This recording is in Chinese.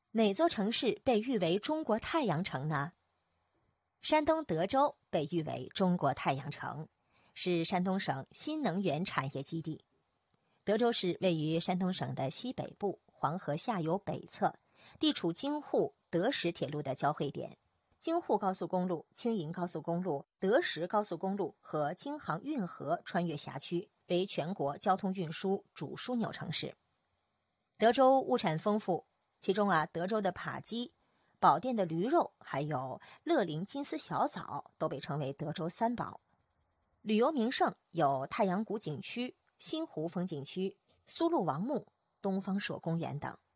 哪座城市被誉为中国太阳城呢？山东德州被誉为中国太阳城，是山东省新能源产业基地。德州市位于山东省的西北部，黄河下游北侧，地处京沪德石铁路的交汇点。京沪高速公路、青银高速公路、德石高速公路和京杭运河穿越辖区，为全国交通运输主枢纽城市。德州物产丰富，其中德州的扒鸡、保店的驴肉，还有乐陵金丝小枣都被称为德州三宝。旅游名胜有太阳谷景区、新湖风景区、苏禄王墓、东方朔公园等。